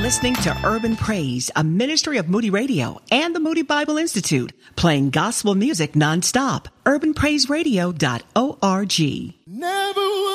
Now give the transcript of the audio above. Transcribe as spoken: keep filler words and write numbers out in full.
listening to Urban Praise, a ministry of Moody Radio and the Moody Bible Institute, playing gospel music nonstop. urban praise radio dot org. Never